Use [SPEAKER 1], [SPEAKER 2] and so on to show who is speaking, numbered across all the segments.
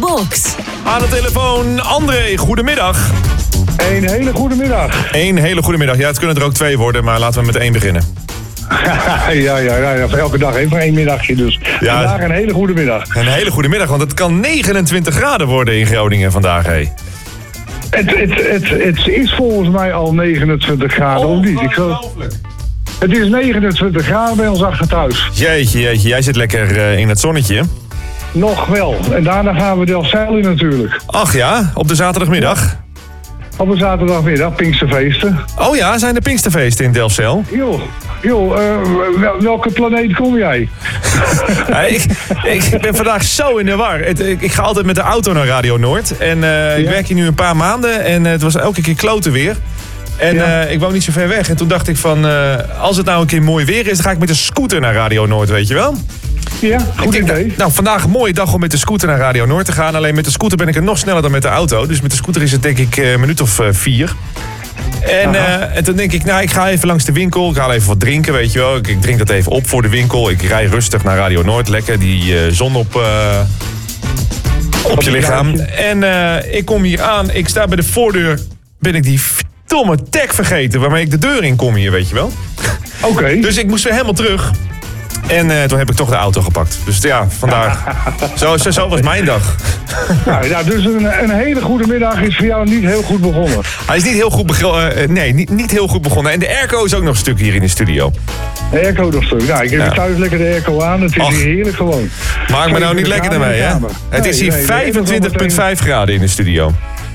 [SPEAKER 1] Box.
[SPEAKER 2] Aan de telefoon André, goedemiddag.
[SPEAKER 3] Een hele goede middag.
[SPEAKER 2] Een hele goede middag. Ja, het kunnen er ook 2 worden, maar laten we met 1 beginnen.
[SPEAKER 3] ja, voor elke dag even 1 middagje dus.
[SPEAKER 2] Ja.
[SPEAKER 3] Vandaag een hele goede middag.
[SPEAKER 2] Een hele goede middag, want het kan 29 graden worden in Groningen vandaag, hé.
[SPEAKER 3] Het is volgens mij al 29 graden, of niet? Het is 29 graden bij ons achter thuis.
[SPEAKER 2] Jeetje, jij zit lekker in het zonnetje.
[SPEAKER 3] Nog wel. En daarna gaan we Delfzijl in natuurlijk.
[SPEAKER 2] Ach ja, op de zaterdagmiddag.
[SPEAKER 3] Op een zaterdagmiddag, Pinksterfeesten.
[SPEAKER 2] Oh ja, zijn de Pinksterfeesten in Delfzijl?
[SPEAKER 3] Welke planeet kom jij?
[SPEAKER 2] Ja, ik ben vandaag zo in de war. Ik ga altijd met de auto naar Radio Noord. En ik werk hier nu een paar maanden. En het was elke keer kloten weer. En ik woon niet zo ver weg. En toen dacht ik van, als het nou een keer mooi weer is, dan ga ik met de scooter naar Radio Noord, weet je wel?
[SPEAKER 3] Ja, goed idee.
[SPEAKER 2] Nou, vandaag een mooie dag om met de scooter naar Radio Noord te gaan. Alleen met de scooter ben ik er nog sneller dan met de auto. Dus met de scooter is het denk ik een minuut of 4. En toen denk ik, nou, ik ga even langs de winkel. Ik haal even wat drinken, weet je wel. Ik drink dat even op voor de winkel. Ik rij rustig naar Radio Noord. Lekker die zon op je lichaam. En ik kom hier aan. Ik sta bij de voordeur. Ben ik die domme tag vergeten waarmee ik de deur in kom hier, weet je wel.
[SPEAKER 3] Oké.
[SPEAKER 2] Dus ik moest weer helemaal terug. En toen heb ik toch de auto gepakt. Dus ja, vandaar. Zo was mijn dag.
[SPEAKER 3] Nou, dus een hele goede middag is voor jou niet heel goed begonnen.
[SPEAKER 2] Hij is niet heel goed begonnen. Niet heel goed begonnen. En de airco is ook nog stuk hier in de studio.
[SPEAKER 3] De airco nog stuk. Nou, ik heb hier thuis lekker de airco aan. Het is hier heerlijk gewoon.
[SPEAKER 2] Maak me nou niet lekker ermee, hè? Het is hier 25,5 graden in de studio.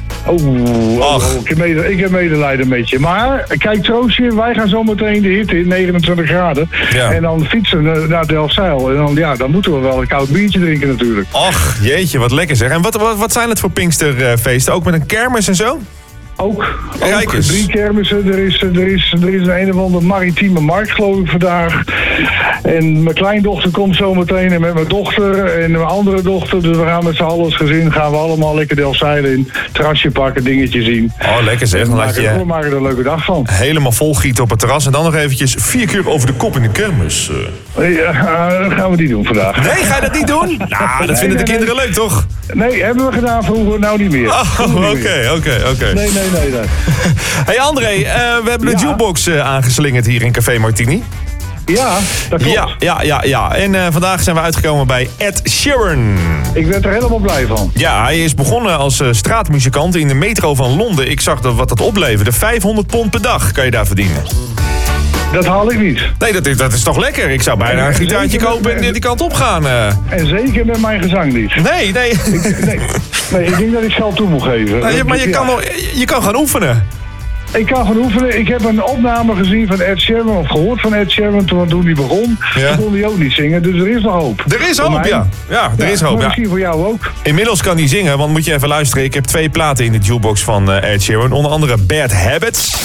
[SPEAKER 3] Ik heb medelijden met je. Maar kijk, Troostje, wij gaan zo meteen de hitte in 29 graden. Ja. En dan fietsen naar Delfzijl. En dan moeten we wel een koud biertje drinken natuurlijk.
[SPEAKER 2] Och, jeetje, wat lekker zeg. En wat zijn het voor Pinksterfeesten? Ook met een kermis en zo?
[SPEAKER 3] Ook
[SPEAKER 2] 3
[SPEAKER 3] kermissen. Er is een of andere maritieme markt, geloof ik, vandaag. En mijn kleindochter komt zo meteen en met mijn dochter en mijn andere dochter. Dus we gaan met z'n allen als gezin allemaal lekker Delfzijl in. Terrasje pakken, dingetje zien.
[SPEAKER 2] Oh, lekker zeg. Dan
[SPEAKER 3] we maken er een leuke dag van.
[SPEAKER 2] Helemaal volgieten op het terras en dan nog eventjes 4 keer over de kop in de kermis.
[SPEAKER 3] Ja, dat gaan we niet doen vandaag.
[SPEAKER 2] Nee, ga je dat niet doen? Nou, dat vinden de kinderen leuk, toch?
[SPEAKER 3] Nee, hebben we gedaan vroeger, nou niet meer.
[SPEAKER 2] Oké.
[SPEAKER 3] Nee.
[SPEAKER 2] Hey André, we hebben de jukebox aangeslingerd hier in Café Martini.
[SPEAKER 3] Ja, dat klopt.
[SPEAKER 2] Ja. En vandaag zijn we uitgekomen bij Ed Sheeran.
[SPEAKER 3] Ik ben er helemaal blij van.
[SPEAKER 2] Ja, hij is begonnen als straatmuzikant in de metro van Londen. Ik zag wat dat opleverde. £500 per dag kan je daar verdienen. Dat haal ik niet. Nee, dat is toch lekker? Ik zou bijna een gitaartje kopen en die kant op gaan.
[SPEAKER 3] En zeker met mijn gezang niet.
[SPEAKER 2] Nee.
[SPEAKER 3] Ik denk dat ik geld toe moet geven.
[SPEAKER 2] Nee, maar je kan gaan oefenen.
[SPEAKER 3] Ik kan gaan oefenen. Ik heb een opname gezien van Ed Sheeran, of gehoord van Ed Sheeran toen hij begon. Ja. Toen kon hij ook niet zingen, dus er is nog hoop.
[SPEAKER 2] Er is hoop, ja. Ja, er is hoop.
[SPEAKER 3] Misschien voor jou ook.
[SPEAKER 2] Inmiddels kan hij zingen, want moet je even luisteren. Ik heb 2 platen in de jukebox van Ed Sheeran. Onder andere Bad Habits.